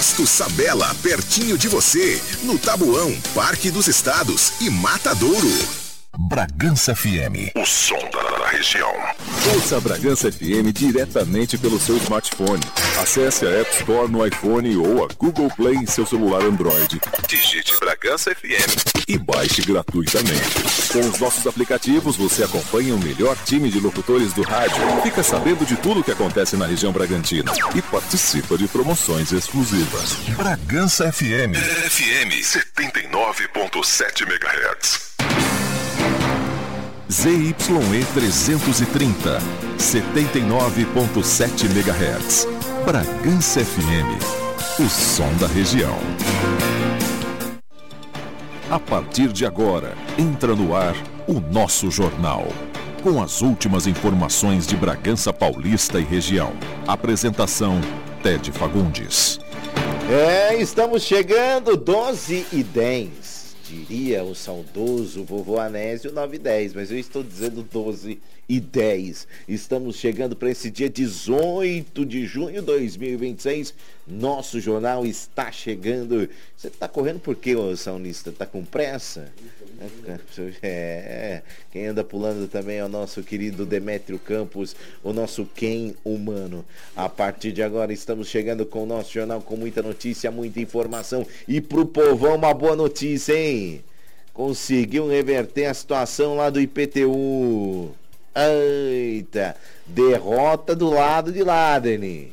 Posto Sabela, pertinho de você, no Tabuão, Parque dos Estados e Matadouro. Bragança FM, o som da região. Ouça a Bragança FM diretamente pelo seu smartphone. Acesse a App Store no iPhone ou a Google Play em seu celular Android. Digite Bragança FM e baixe gratuitamente. Com os nossos aplicativos, você acompanha o melhor time de locutores do rádio, fica sabendo de tudo o que acontece na região bragantina e participa de promoções exclusivas. Bragança FM, FM 79.7 MHz. ZYE 330, 79.7 MHz. Bragança FM, o som da região. A partir de agora, entra no ar o nosso jornal. Com as últimas informações de Bragança Paulista e região. Apresentação, Ted Fagundes. Estamos chegando, 12h10. Diria o saudoso vovô Anésio 9h10, mas eu estou dizendo 12h10. Estamos chegando para esse dia 18 de junho de 2026. Nosso jornal está chegando. Você está correndo por quê, ô saunista? Está com pressa? Quem anda pulando também é o nosso querido Demétrio Campos, o nosso Ken humano. A partir de agora estamos chegando com o nosso jornal com muita notícia, muita informação. E pro povão uma boa notícia, hein? Conseguiu reverter a situação lá do IPTU. Eita, derrota do lado de lá, Deni.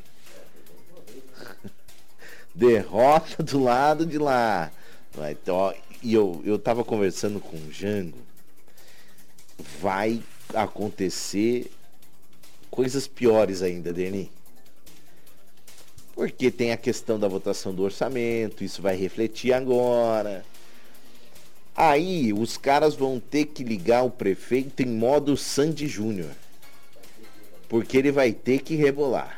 Derrota do lado de lá. Então, e eu tava conversando com o Jango. Vai acontecer coisas piores ainda, Deni. Porque tem a questão da votação do orçamento, isso vai refletir agora. Aí os caras vão ter que ligar o prefeito em modo Sandy Júnior. Porque ele vai ter que rebolar.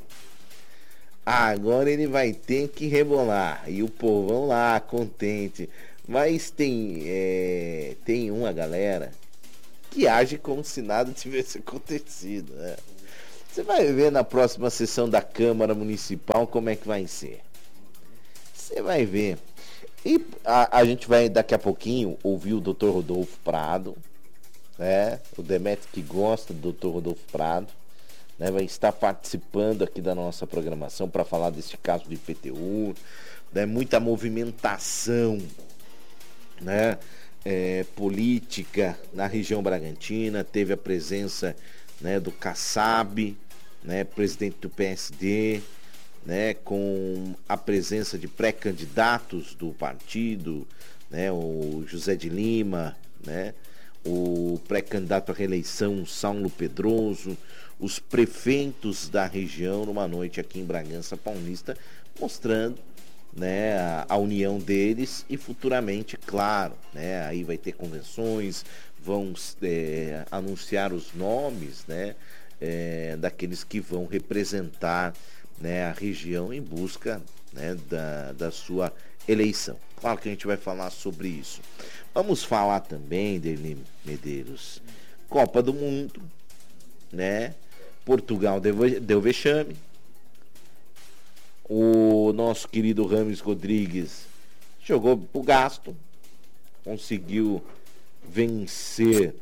Agora ele vai ter que rebolar. E o povão lá, contente. Mas tem uma galera que age como se nada tivesse acontecido, né? Você vai ver na próxima sessão da Câmara Municipal como é que vai ser. Você vai ver. E a gente vai daqui a pouquinho ouvir o Dr. Rodolfo Prado, né? O Demetrio que gosta do Dr. Rodolfo Prado, né? Vai estar participando aqui da nossa programação para falar desse caso do IPTU, né? Muita movimentação, né? Política na região Bragantina. Teve a presença, né, do Kassab, né, presidente do PSD, né, com a presença de pré-candidatos do partido, né, o José de Lima, né, o pré-candidato à reeleição Saulo Pedroso, os prefeitos da região numa noite aqui em Bragança Paulista, mostrando, né, a união deles e futuramente, claro, né, aí vai ter convenções, vão anunciar os nomes, né, daqueles que vão representar, né, a região em busca, né, da sua eleição. Claro que a gente vai falar sobre isso. Vamos falar também, Deli Medeiros, Copa do Mundo, né? Portugal deu vexame. O nosso querido Rames Rodrigues jogou pro gasto, conseguiu vencer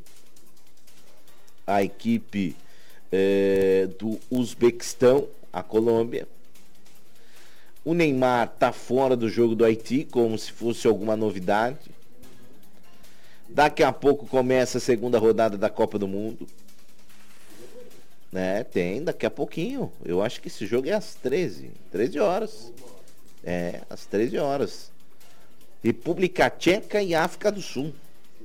a equipe do Uzbequistão, a Colômbia. O Neymar tá fora do jogo do Haiti, como se fosse alguma novidade. Daqui a pouco começa a segunda rodada da Copa do Mundo. Né, tem, daqui a pouquinho. Eu acho que esse jogo é às 13 horas. Às 13 horas. República Tcheca e África do Sul.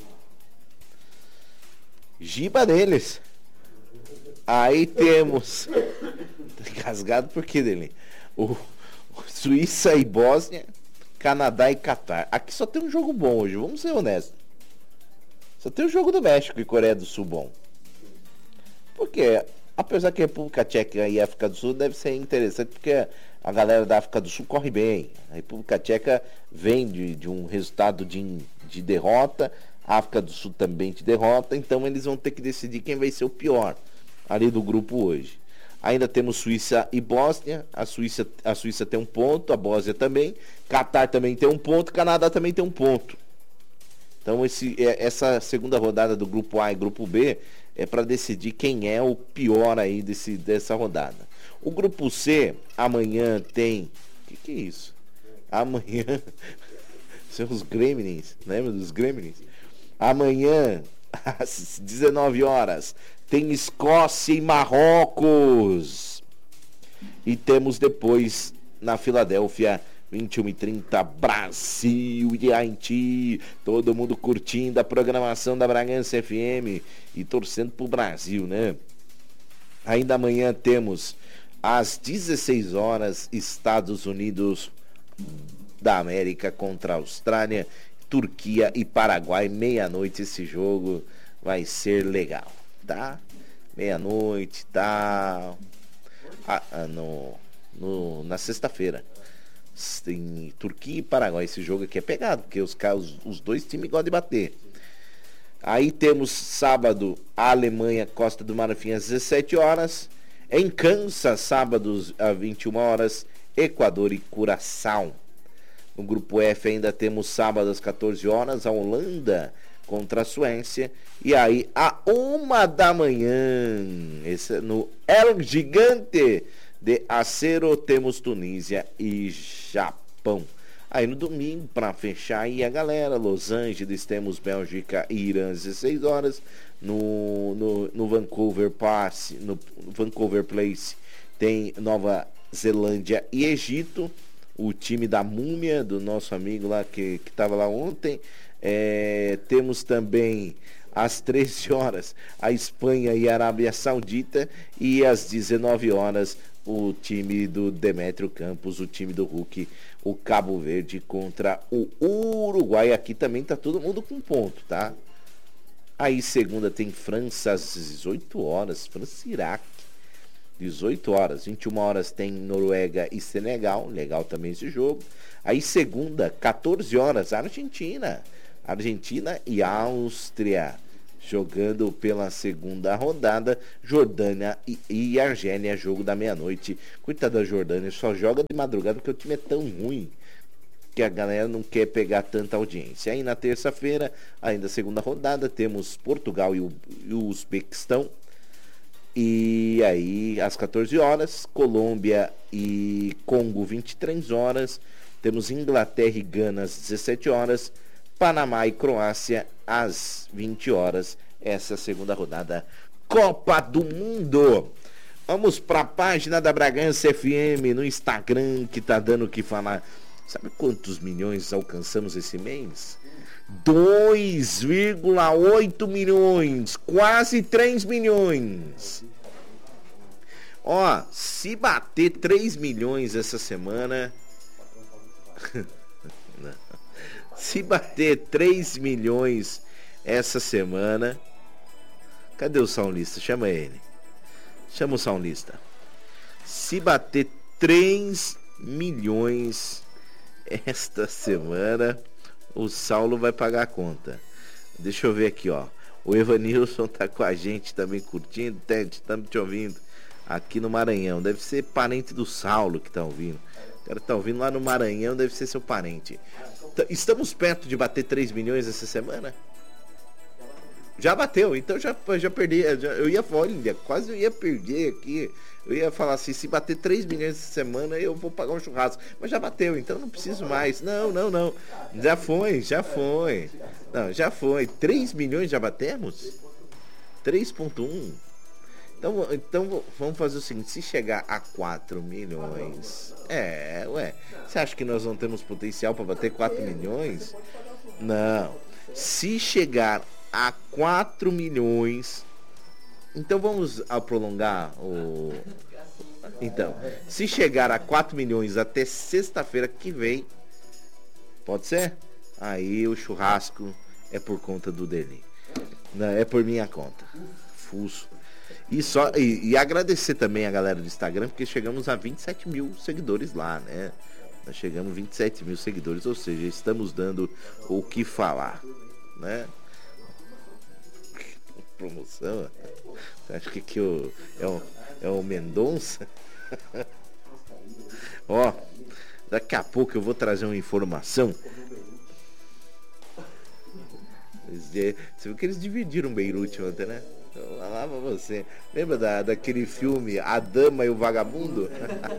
Giba deles. Aí temos... Rasgado por quê, Dele? O Suíça e Bósnia, Canadá e Catar. Aqui só tem um jogo bom hoje, vamos ser honestos. Só tem o jogo do México e Coreia do Sul bom. Porque, apesar que a República Tcheca e a África do Sul deve ser interessante, porque a galera da África do Sul corre bem. A República Tcheca vem de um resultado de derrota, a África do Sul também de derrota, então eles vão ter que decidir quem vai ser o pior ali do grupo hoje. Ainda temos Suíça e Bósnia. A Suíça tem um ponto, a Bósnia também. Catar também tem um ponto, Canadá também tem um ponto. Então essa segunda rodada do grupo A e grupo B é para decidir quem é o pior aí dessa rodada. O grupo C, amanhã tem... Que é isso? Amanhã... São os Gremlins, lembra dos Gremlins? Amanhã, às 19 horas, tem Escócia e Marrocos. E temos depois, na Filadélfia, 21h30, Brasil e Haiti. Todo mundo curtindo a programação da Bragança FM e torcendo pro Brasil, né? Ainda amanhã temos, às 16 horas, Estados Unidos da América contra a Austrália, Turquia e Paraguai, meia-noite. Esse jogo vai ser legal, tá? Meia-noite, tá? Na sexta-feira tem Turquia e Paraguai. Esse jogo aqui é pegado, porque os dois times gostam de bater. Aí temos sábado, a Alemanha, Costa do Marfim, às 17 horas. Em Kansas, sábados, às 21 horas, Equador e Curaçao. No grupo F ainda temos sábado às 14 horas, a Holanda contra a Suécia. E aí, à 1 da manhã, no El Gigante de Acero, temos Tunísia e Japão. Aí no domingo, para fechar aí a galera, Los Angeles, temos Bélgica e Irã às 16 horas. No Vancouver Place tem Nova Zelândia e Egito. O time da Múmia, do nosso amigo lá que estava lá ontem. Temos também às 13 horas a Espanha e a Arábia Saudita. E às 19 horas o time do Demétrio Campos, o time do Hulk, o Cabo Verde contra o Uruguai. Aqui também tá todo mundo com ponto, tá? Aí segunda tem França às 18 horas, França e Iraque. 18 horas, 21 horas tem Noruega e Senegal, legal também esse jogo. Aí segunda, 14 horas, Argentina e Áustria, jogando pela segunda rodada. Jordânia e Argélia, jogo da meia-noite. Coitada da Jordânia, só joga de madrugada porque o time é tão ruim que a galera não quer pegar tanta audiência. Aí na terça-feira, ainda segunda rodada, temos Portugal e o Uzbequistão. E aí, às 14 horas, Colômbia e Congo, 23 horas. Temos Inglaterra e Gana, às 17 horas. Panamá e Croácia, às 20 horas. Essa é a segunda rodada Copa do Mundo. Vamos para a página da Bragança FM no Instagram, que tá dando o que falar. Sabe quantos milhões alcançamos esse mês? 2,8 milhões, quase 3 milhões. Ó, se bater 3 milhões essa semana... Se bater 3 milhões essa semana... Cadê o Saulista? Chama ele. Chama o Saulista. Se bater 3 milhões esta semana... O Saulo vai pagar a conta. Deixa eu ver aqui, ó. O Evanilson tá com a gente também curtindo. Estamos te ouvindo aqui no Maranhão. Deve ser parente do Saulo que tá ouvindo. O cara tá ouvindo lá no Maranhão, deve ser seu parente. Estamos perto de bater 3 milhões essa semana? Já bateu, então já perdi. Quase eu ia perder aqui. Eu ia falar assim, se bater 3 milhões essa semana, eu vou pagar um churrasco. Mas já bateu, então não preciso mais. Não. Já foi. Não, já foi. 3 milhões já batemos? 3,1. Então vamos fazer o seguinte, se chegar a 4 milhões... Você acha que nós não temos potencial para bater 4 milhões? Não. Se chegar a 4 milhões... Então vamos prolongar o... Então, se chegar a 4 milhões até sexta-feira que vem, pode ser? Aí o churrasco é por conta do Deli. Não, é por minha conta. Fuso. E agradecer também a galera do Instagram, porque chegamos a 27 mil seguidores lá, né? Nós chegamos a 27 mil seguidores, ou seja, estamos dando o que falar, né? promoção. Acho que é o Mendonça. Ó, daqui a pouco eu vou trazer uma informação. Você viu que eles dividiram Beirute ontem, né? Eu falava pra você. Lembra daquele filme A Dama e o Vagabundo?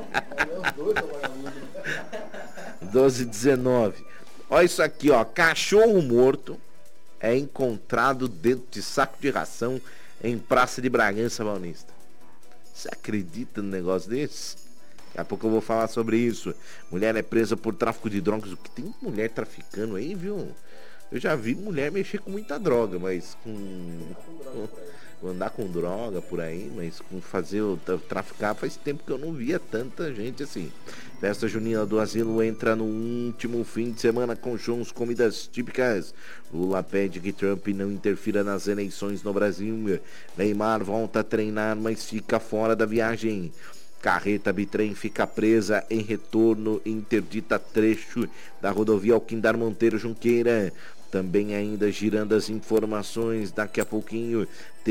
12/19. Olha isso aqui, ó. Cachorro morto é encontrado dentro de saco de ração em Praça de Bragança Paulista. Você acredita num negócio desse? Daqui a pouco eu vou falar sobre isso. Mulher é presa por tráfico de drogas. O que tem mulher traficando aí, viu? Eu já vi mulher mexer com muita droga, mas andar com droga por aí, mas com traficar faz tempo que eu não via tanta gente assim. Festa junina do asilo entra no último fim de semana com shows, comidas típicas. Lula pede que Trump não interfira nas eleições no Brasil. Neymar volta a treinar, mas fica fora da viagem. Carreta bitrem fica presa em retorno, interdita trecho da rodovia Alquindar Monteiro Junqueira. Também ainda girando as informações, daqui a pouquinho,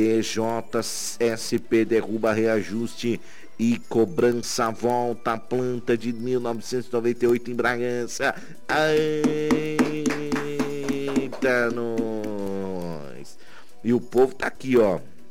TJSP derruba reajuste e cobrança volta à planta de 1998 em Bragança. Eita, nós! E o povo tá aqui, ó.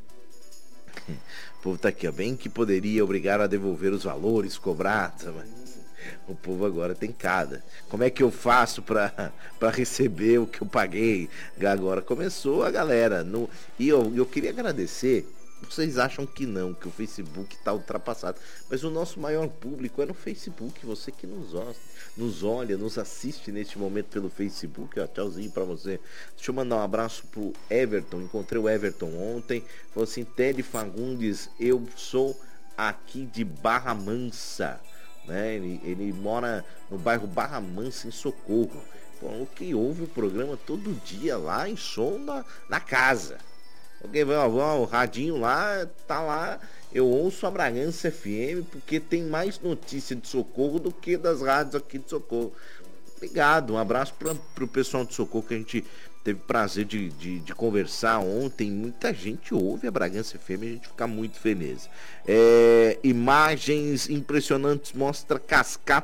O povo tá aqui, ó. Bem que poderia obrigar a devolver os valores cobrados, mas o povo agora tem cada. Como é que eu faço pra receber o que eu paguei? Agora começou a galera. E eu queria agradecer. Vocês acham que não, que o Facebook tá ultrapassado. Mas o nosso maior público é no Facebook. Você que nos olha, nos assiste neste momento pelo Facebook. Ó, tchauzinho pra você. Deixa eu mandar um abraço pro Everton. Encontrei o Everton ontem. Falou assim: Ted Fagundes, eu sou aqui de Barra Mansa. Né? Ele mora no bairro Barra Mansa, em Socorro. Falou que ouve o programa todo dia lá em som na casa. Ok, o radinho lá, tá lá. Eu ouço a Bragança FM porque tem mais notícia de Socorro do que das rádios aqui de Socorro. Obrigado, um abraço pro pessoal de Socorro que a gente teve prazer de conversar ontem. Muita gente ouve a Bragança FM, a gente fica muito feliz. Imagens impressionantes mostra cascata